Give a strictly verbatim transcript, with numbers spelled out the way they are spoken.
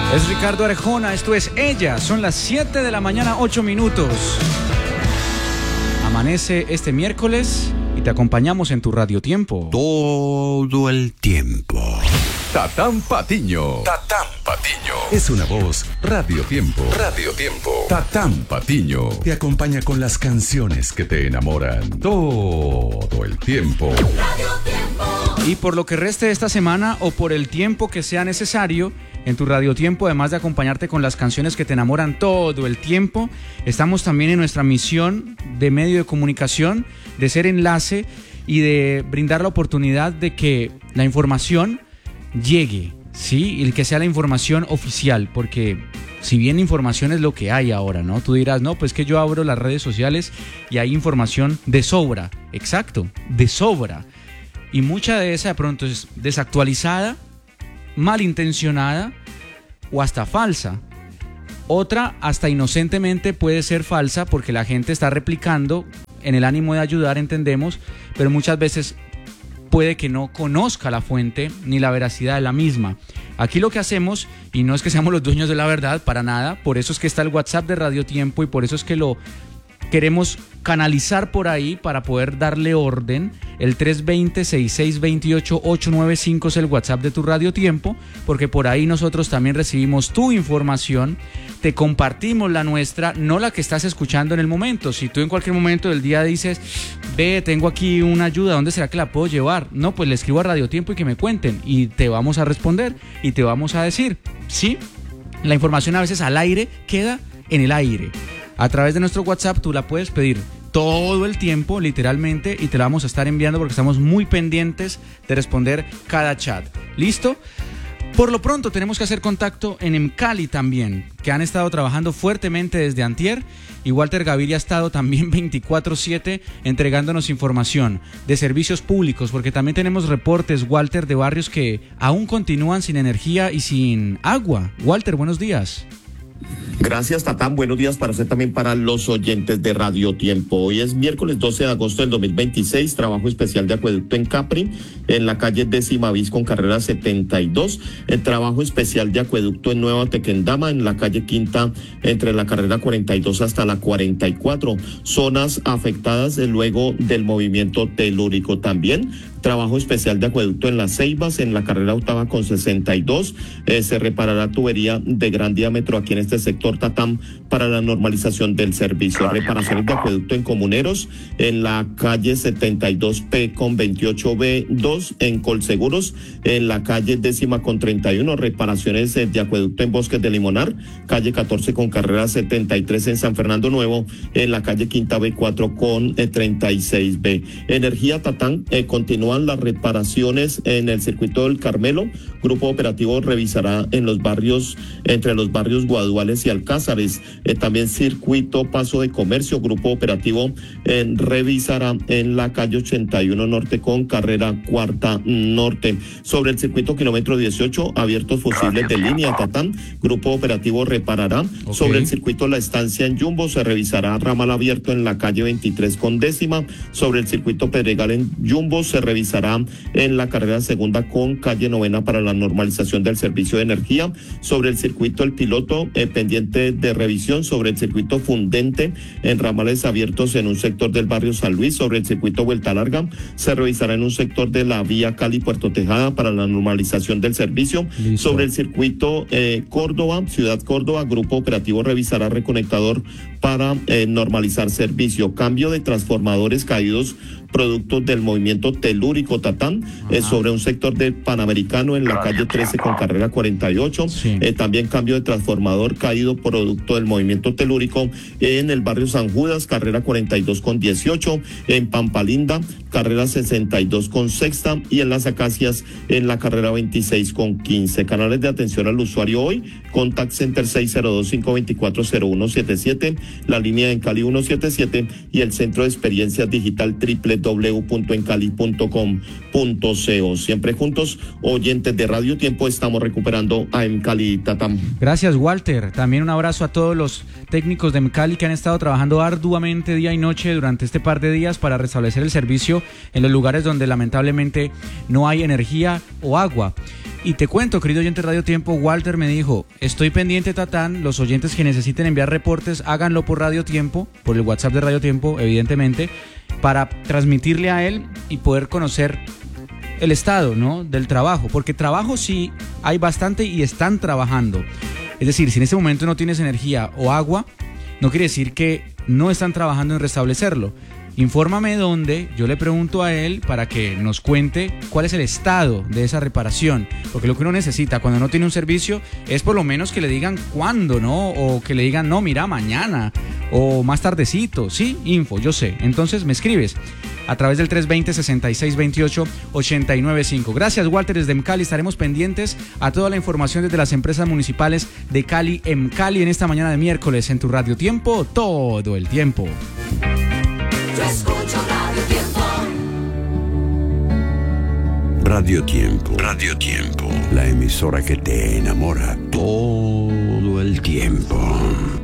Es Ricardo Arjona, esto es Ella, son las siete de la mañana, ocho minutos. Amanece este miércoles y te acompañamos en tu Radio Tiempo. Todo el tiempo. Tatán Patiño. Tatán Patiño. Es una voz, Radio Tiempo. Radio Tiempo. Tatán Patiño. Te acompaña con las canciones que te enamoran. Todo el tiempo. Radio Tiempo. Y por lo que reste de esta semana o por el tiempo que sea necesario, en tu Radio Tiempo, además de acompañarte con las canciones que te enamoran todo el tiempo, estamos también en nuestra misión de medio de comunicación, de ser enlace y de brindar la oportunidad de que la información llegue, ¿sí? Y que sea la información oficial, porque si bien información es lo que hay ahora, ¿no? Tú dirás, no, pues que yo abro las redes sociales y hay información de sobra. Exacto, de sobra. Y mucha de esa de pronto es desactualizada, malintencionada o hasta falsa. Otra hasta inocentemente puede ser falsa porque la gente está replicando en el ánimo de ayudar, entendemos, pero muchas veces puede que no conozca la fuente ni la veracidad de la misma. Aquí lo que hacemos, y no es que seamos los dueños de la verdad, para nada, por eso es que está el WhatsApp de Radio Tiempo y por eso es que lo queremos canalizar por ahí para poder darle orden. El tres dos cero, seis seis dos ocho, ocho nueve cinco es el WhatsApp de tu Radio Tiempo, porque por ahí nosotros también recibimos tu información, te compartimos la nuestra, no la que estás escuchando en el momento. Si tú en cualquier momento del día dices, ve, tengo aquí una ayuda, ¿dónde será que la puedo llevar? No, pues le escribo a Radio Tiempo y que me cuenten, y te vamos a responder, y te vamos a decir, ¿sí? La información a veces al aire queda en el aire. A través de nuestro WhatsApp tú la puedes pedir todo el tiempo, literalmente, y te la vamos a estar enviando porque estamos muy pendientes de responder cada chat. ¿Listo? Por lo pronto tenemos que hacer contacto en Emcali también, que han estado trabajando fuertemente desde antier, y Walter Gaviria ha estado también veinticuatro siete entregándonos información de servicios públicos, porque también tenemos reportes, Walter, de barrios que aún continúan sin energía y sin agua. Walter, buenos días. Gracias, Tatán. Buenos días para usted, también para los oyentes de Radio Tiempo. Hoy es miércoles doce de agosto del dos mil veintiséis, trabajo especial de acueducto en Capri, en la calle Décima Bis con carrera setenta y dos, el trabajo especial de acueducto en Nueva Tequendama, en la calle Quinta, entre la carrera cuarenta y dos hasta la cuarenta y cuatro, zonas afectadas luego del movimiento telúrico. También trabajo especial de acueducto en Las Ceibas, en la carrera octava con sesenta y dos, eh, se reparará tubería de gran diámetro aquí en este sector, Tatán, para la normalización del servicio. Reparaciones de acueducto en Comuneros, en la calle setenta y dos P con veintiocho B dos, en Colseguros, en la calle décima con treinta y uno, reparaciones de acueducto en Bosques de Limonar, calle catorce con carrera setenta y tres en San Fernando Nuevo, en la calle Quinta B cuatro con eh, treinta y seis B. Energía, Tatán, eh, continúa las reparaciones en el circuito del Carmelo. Grupo operativo revisará en los barrios, entre los barrios Guaduales y Alcázares. Eh, también circuito Paso de Comercio. Grupo operativo eh, revisará en la calle ochenta y uno Norte con carrera cuarta Norte. Sobre el circuito kilómetro dieciocho, abiertos fusibles de línea, Tatán. Grupo operativo reparará. Okay. Sobre el circuito La Estancia en Yumbo se revisará ramal abierto en la calle veintitrés con décima. Sobre el circuito Pedregal en Yumbo se revisará en la carrera segunda con calle novena para la normalización del servicio de energía. Sobre el circuito El Piloto, eh, pendiente de revisión. Sobre el circuito Fundente, en ramales abiertos en un sector del barrio San Luis. Sobre el circuito Vuelta Larga, se revisará en un sector de la vía Cali Puerto Tejada para la normalización del servicio. Listo. Sobre el circuito eh, Córdoba, Ciudad Córdoba, grupo operativo revisará reconectador para eh, normalizar servicio. Cambio de transformadores caídos producto del movimiento telúrico, Tatán, eh, sobre un sector del Panamericano en la calle trece con carrera cuarenta y ocho. Sí. Eh, también cambio de transformador caído producto del movimiento telúrico en el barrio San Judas, carrera cuarenta y dos con dieciocho, en Pampalinda, carrera sesenta y dos con sexta, y en Las Acacias en la carrera veintiséis con quince. Canales de atención al usuario hoy: Contact Center seis cero dos, cinco dos cuatro, cero uno siete siete, la línea en Cali ciento setenta y siete y el centro de experiencias digital doble u doble u doble u punto encali punto com punto co. Siempre juntos, oyentes de Radio Tiempo, estamos recuperando a Emcali, Tatán. Gracias, Walter. También un abrazo a todos los técnicos de Emcali que han estado trabajando arduamente día y noche durante este par de días para restablecer el servicio en los lugares donde lamentablemente no hay energía o agua. Y te cuento, querido oyente de Radio Tiempo, Walter me dijo, estoy pendiente, Tatán, los oyentes que necesiten enviar reportes, háganlo por Radio Tiempo, por el WhatsApp de Radio Tiempo, evidentemente, para transmitirle a él y poder conocer el estado, ¿no?, del trabajo, porque trabajo sí hay bastante y están trabajando. Es decir, si en este momento no tienes energía o agua, no quiere decir que no están trabajando en restablecerlo. Infórmame dónde, yo le pregunto a él para que nos cuente cuál es el estado de esa reparación, porque lo que uno necesita cuando no tiene un servicio es por lo menos que le digan cuándo, ¿no? O que le digan, no, mira, mañana, o más tardecito, ¿sí? Info, yo sé. Entonces me escribes a través del tres dos cero, seis seis dos ocho, ocho nueve cinco. Gracias, Walter, desde Mcali. Estaremos pendientes a toda la información desde las empresas municipales de Cali, Mcali, en esta mañana de miércoles en tu Radio Tiempo, todo el tiempo. Yo escucho Radio Tiempo. Radio Tiempo. Radio Tiempo. La emisora que te enamora todo el tiempo.